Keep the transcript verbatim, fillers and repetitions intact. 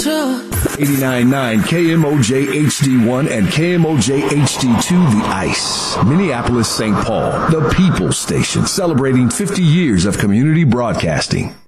eighty-nine point nine K M O J H D one and K M O J H D two, The Ice. Minneapolis, Saint Paul, the People's Station, celebrating fifty years of community broadcasting.